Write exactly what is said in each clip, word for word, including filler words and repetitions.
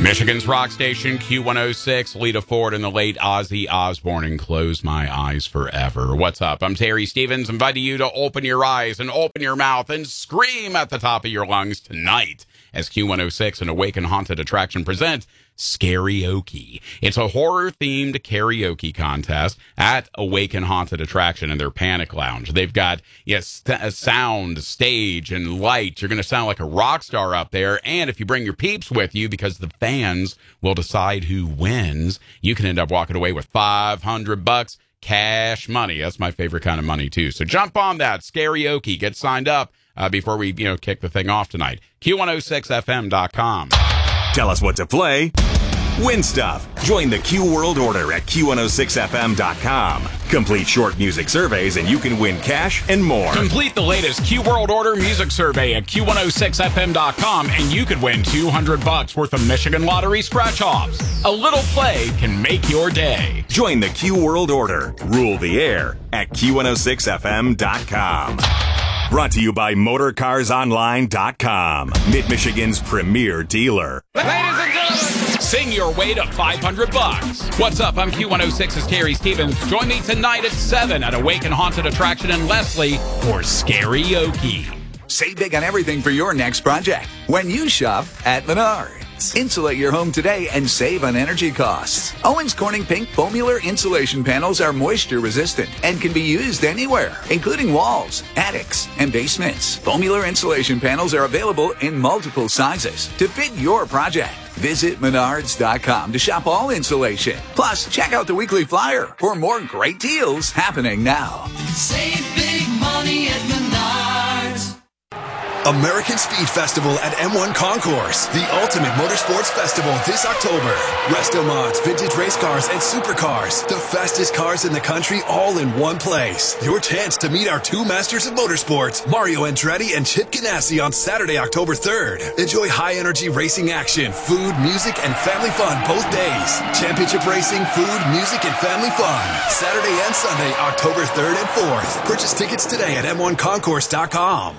Michigan's rock station, Q one oh six, Lita Ford and the late Ozzy Osbourne and Close My Eyes Forever. What's up? I'm Terry Stevens, inviting you to open your eyes and open your mouth and scream at the top of your lungs tonight as Q one oh six and Awaken Haunted Attraction present Scarioke. It's a horror-themed karaoke contest at Awaken Haunted Attraction in their Panic Lounge. They've got yes, a sound, stage, and light. You're going to sound like a rock star up there. And if you bring your peeps with you, because the fans will decide who wins, you can end up walking away with five hundred bucks cash money. That's my favorite kind of money, too. So jump on that. Scarioke. Get signed up uh, before we, you know, kick the thing off tonight. Q one oh six F M dot com. Tell us what to play. Win stuff. Join the Q World Order at Q one oh six F M dot com. Complete short music surveys and you can win cash and more. Complete the latest Q World Order music survey at Q one oh six F M dot com and you could win two hundred bucks worth of Michigan Lottery scratch-offs. A little play can make your day. Join the Q World Order. Rule the air at Q one oh six F M dot com. Brought to you by Motor Cars Online dot com, Mid-Michigan's premier dealer. Ladies and gentlemen, sing your way to five hundred bucks. What's up? I'm Q one oh six's Terry Stevens. Join me tonight at seven at Awaken Haunted Attraction in Leslie for Scarioke. Save big on everything for your next project when you shop at Menards. Insulate your home today and save on energy costs. Owens Corning Pink Foamular insulation panels are moisture resistant and can be used anywhere, including walls, attics, and basements. Foamular insulation panels are available in multiple sizes to fit your project. Visit Menards dot com to shop all insulation. Plus, check out the weekly flyer for more great deals happening now. Save big money at Menards. American Speed Festival at M one Concourse, the ultimate motorsports festival this October. Resto-mods, vintage race cars, and supercars. The fastest cars in the country all in one place. Your chance to meet our two masters of motorsports, Mario Andretti and Chip Ganassi, on Saturday, October third. Enjoy high-energy racing action, food, music, and family fun both days. Championship racing, food, music, and family fun. Saturday and Sunday, October third and fourth. Purchase tickets today at M one concourse dot com.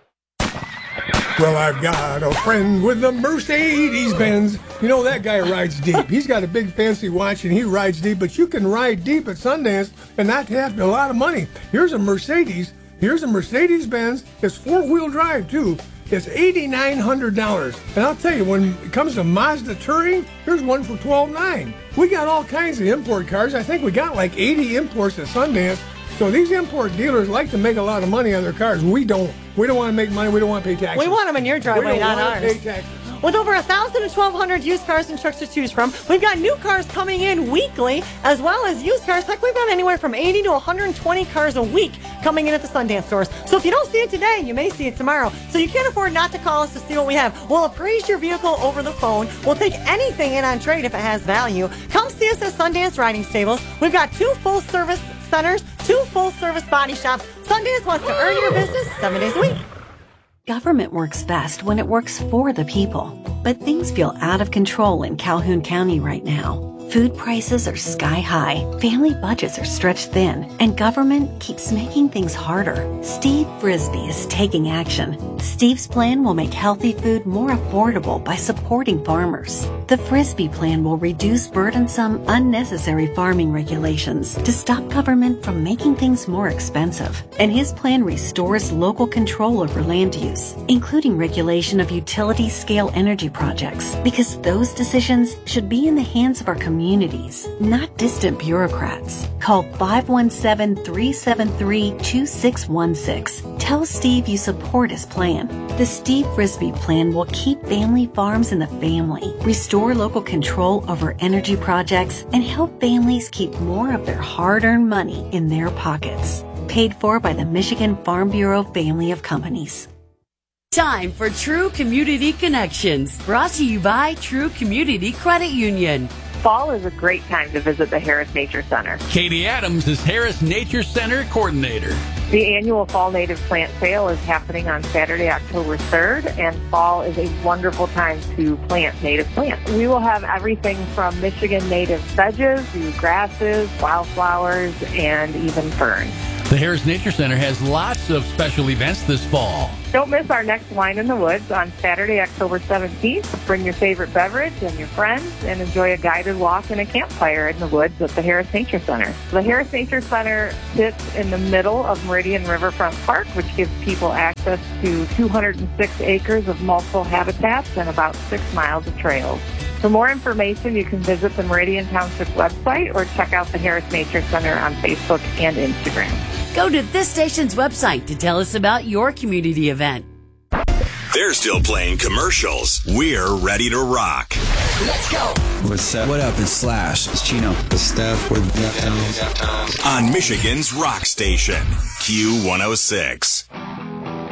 Well, I've got a friend with a Mercedes-Benz. You know, that guy rides deep. He's got a big fancy watch and he rides deep, but you can ride deep at Sundance and not have a lot of money. Here's a Mercedes. Here's a Mercedes-Benz. It's four-wheel drive, too. It's eight thousand nine hundred dollars. And I'll tell you, when it comes to Mazda Touring, here's one for twelve thousand nine hundred dollars. We got all kinds of import cars. I think we got like eighty imports at Sundance. So these import dealers like to make a lot of money on their cars. We don't. We don't want to make money. We don't want to pay taxes. We want them in your driveway, not ours. Pay taxes. With over one thousand to twelve hundred used cars and trucks to choose from, we've got new cars coming in weekly, as well as used cars. Heck, we've got anywhere from eighty to one hundred twenty cars a week coming in at the Sundance stores. So if you don't see it today, you may see it tomorrow. So you can't afford not to call us to see what we have. We'll appraise your vehicle over the phone. We'll take anything in on trade if it has value. Come see us at Sundance Riding Stables. We've got two full-service centers, two full-service body shops. Sundance wants to earn your business seven days a week. Government works best when it works for the people. But things feel out of control in Calhoun County right now. Food prices are sky high, family budgets are stretched thin, and government keeps making things harder. Steve Frisbee is taking action. Steve's plan will make healthy food more affordable by supporting farmers. The Frisbee plan will reduce burdensome, unnecessary farming regulations to stop government from making things more expensive. And his plan restores local control over land use, including regulation of utility-scale energy projects, because those decisions should be in the hands of our communities, not distant bureaucrats. Call five one seven, three seven three, two six one six. Tell Steve you support his plan. The Steve Frisbee plan will keep family farms in the family, restore local control over energy projects, and help families keep more of their hard-earned money in their pockets. Paid for by the Michigan Farm Bureau family of companies. Time for True Community Connections, brought to you by True Community Credit Union. Fall is a great time to visit the Harris Nature Center. Katie Adams is Harris Nature Center Coordinator. The annual Fall Native Plant Sale is happening on Saturday, October third, and fall is a wonderful time to plant native plants. We will have everything from Michigan native sedges to grasses, wildflowers, and even ferns. The Harris Nature Center has lots of special events this fall. Don't miss our next Wine in the Woods on Saturday, October seventeenth. Bring your favorite beverage and your friends and enjoy a guided walk and a campfire in the woods at the Harris Nature Center. The Harris Nature Center sits in the middle of Meridian Riverfront Park, which gives people access to two hundred six acres of multiple habitats and about six miles of trails. For more information, you can visit the Meridian Township website or check out the Harris Nature Center on Facebook and Instagram. Go to this station's website to tell us about your community event. They're still playing commercials. We're ready to rock. Let's go. What's up? What up? It's Slash. It's Chino. It's Steph with Deftones. On Michigan's rock station, Q one oh six.